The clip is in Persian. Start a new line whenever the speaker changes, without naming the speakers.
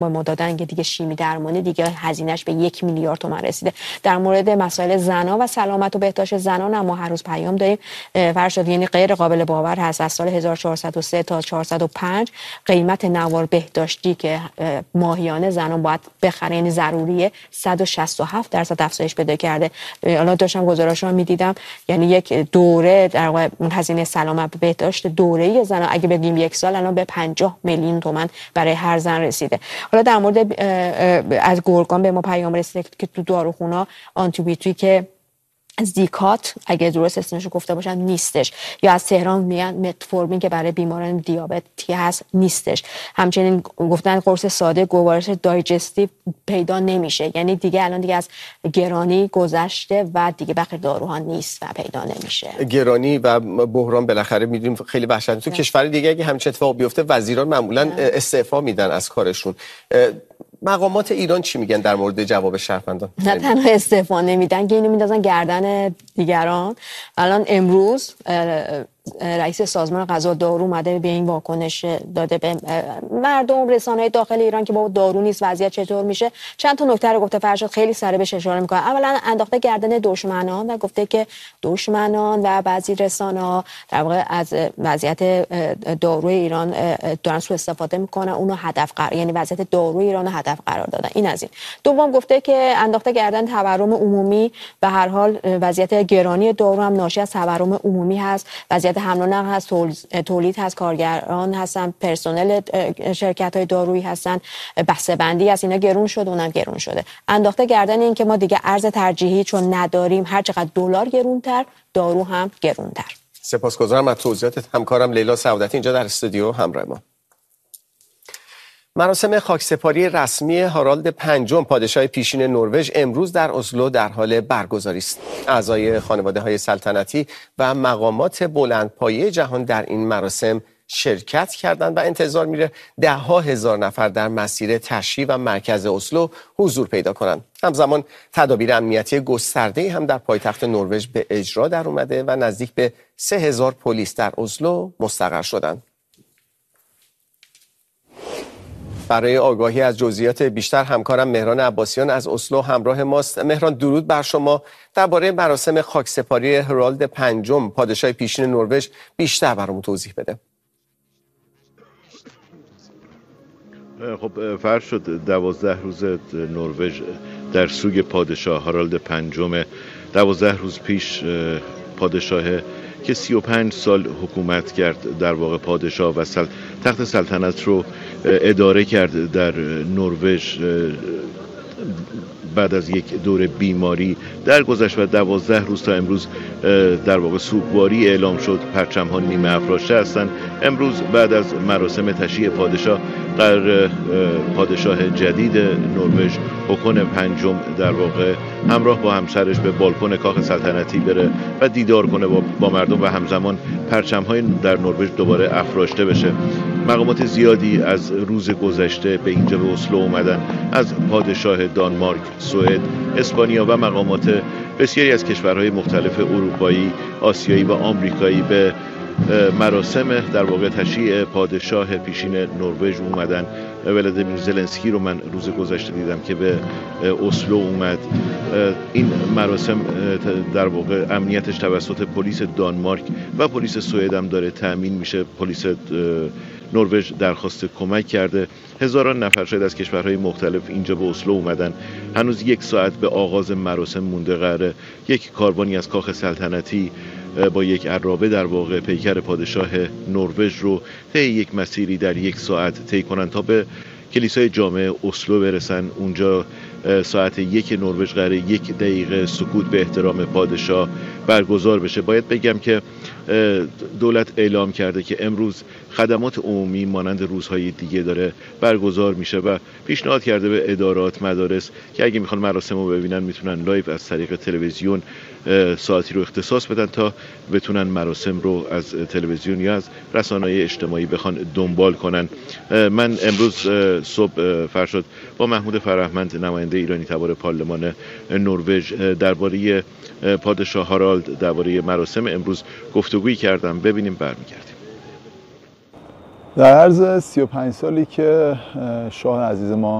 با ما دادن که دیگه شیمی درمانی دیگه هزینهش به 1 میلیارد تومان رسیده. در مورد مسائل زنا و سلامت و بهداشت زنان هم ما هر روز پیام داریم. فرشاد، یعنی غیر قابل باور هست از سال 1403 تا 405 قیمت نوار بهداشتی که ماهیانه زنان باید بخرن، یعنی ضروریه، 167% افزایش پیدا کرده. حالا داشتم گزارش‌ها می‌دیدم، یعنی یک دوره در واقع اون هزینه سلامت بهداشت دوره‌ای زنان اگه بگیم یک سال الان به 50 میلیون تومان برای هر زن رسیده. حالا در مورد از گرگان به ما پیام رسیده که تو داروخونا آنتی بیوتیک زیکات اگه درست اسمشو گفته باشن نیستش، یا از تهران میان متفورمین که برای بیماران دیابتی هست نیستش. همچنین گفتن قرص ساده گوارش دایجستیو پیدا نمیشه، یعنی دیگه الان دیگه از گرانی گذشته و دیگه بخیر داروها نیست و پیدا نمیشه. گرانی و بحران بالاخره میدونیم خیلی وحشتناکه. تو کشور دیگه اگه همین اتفاق بیفته وزیران معمولا استعفا میدن از کارشون. مقامات ایران چی میگن در مورد جواب شهروندان؟ نه تنها استعفا نمیدن که اینو میندازن گردن دیگران. الان امروز رئیس سازمان غذا دارو اومده به این واکنش داده به مردم، رسانه‌های داخل ایران که با دارو نیست وضعیت چطور میشه. چند تا نکته رو گفته فرشاد، خیلی سریع بهش اشاره میکنه. اولا انداخته گردن دشمنان و گفته که دشمنان و بعضی رسانه‌ها در واقع از وضعیت داروی ایران دارن سوء استفاده میکنن، اونو هدف قرار، یعنی وضعیت داروی ایران رو هدف قرار دادن. این از این. دوم گفته که انداخته گردن تورم عمومی، به هر حال وضعیت گرانی دارو هم ناشی از تورم عمومی هست. وضعیت حمل و نقل هست، تولید هست، کارگران هستن، پرسنل شرکت‌های دارویی هستن، بسته بندی از اینا گرون شده، اونم گرون شده. انداخته گردن این که ما دیگه ارز ترجیحی چون نداریم، هر چقدر دلار گرونتر دارو هم گرونتر. سپاسگزارم از توضیحاتت. همکارم لیلا سعادتی اینجا در استودیو همراه ما. مراسم خاکسپاری رسمی هارالد پنجم پادشاه پیشین نروژ امروز در اسلو در حال برگزاری است. اعضای خانواده‌های سلطنتی و مقامات بلندپایه جهان در این مراسم شرکت کردند و انتظار میره ده‌ها هزار نفر در مسیر تشییع و مرکز اسلو حضور پیدا کنند. همزمان تدابیر امنیتی گسترده‌ای هم در پایتخت نروژ به اجرا در اومده و نزدیک به 3000 پلیس در اسلو مستقر شدند. برای آگاهی از جزئیات بیشتر همکارم مهران عباسیان از اسلو همراه ماست. مهران، درود بر شما. درباره مراسم خاکسپاری هارالد پنجم پادشاه پیشین نروژ بیشتر برامون توضیح بده.
خب فرشاد، 12 روز نروژ در سوگ پادشاه هارالد پنجم. 12 روز پیش پادشاه که 35 سال حکومت کرد، در واقع پادشاه و تخت سلطنت رو اداره کرد در نروژ، بعد از یک دور بیماری درگذشت و 12 روز تا امروز در واقع سوگواری اعلام شد. پرچم‌ها نیمه افراشته هستند. امروز بعد از مراسم تشییع پادشاه قرار پادشاه جدید نروژ هاکون پنجم در واقع همراه با همسرش به بالکن کاخ سلطنتی بره و دیدار کنه با مردم و همزمان پرچم‌های در نروژ دوباره افراشته بشه. مقامات زیادی از روز گذشته به اینجا به اسلو اومدن، از پادشاه دانمارک، سوئد، اسپانیا و مقامات بسیاری از کشورهای مختلف اروپایی، آسیایی و آمریکایی به مراسم در واقع تشییع پادشاه پیشین نروژ اومدن. ولادیمیر زلنسکی رو من روز گذشته دیدم که به اسلو اومد. این مراسم در واقع امنیتش توسط پلیس دانمارک و پلیس سوئد هم داره تأمین میشه. پلیس نروژ درخواست کمک کرده. هزاران نفر شاید از کشورهای مختلف اینجا به اسلو اومدن. هنوز 1 ساعت به آغاز مراسم مونده. قراره یک کاروانی از کاخ سلطنتی با یک عرابه در واقع پیکر پادشاه نروژ رو طی یک مسیری در 1 ساعت طی کنن تا به کلیسای جامع اسلو برسن. اونجا ساعت 1 نروژ قراره 1 دقیقه سکوت به احترام پادشاه برگزار بشه. باید بگم که دولت اعلام کرده که امروز خدمات عمومی مانند روزهای دیگه داره برگزار میشه و پیشنهاد کرده به ادارات، مدارس که اگه میخوان مراسم رو ببینن میتونن لایو از طریق تلویزیون ساعتی رو اختصاص بدن تا بتونن مراسم رو از تلویزیون یا از رسانه‌های اجتماعی بخوان دنبال کنن. من امروز صبح فرشاد با محمود فرهمند نماینده ایرانی تبار پارلمان نروژ درباره پادشاه هارالد، درباره مراسم امروز گفتگویی کردم. ببینیم برمیگردیم.
در عرض 35 سالی که شاه عزیز ما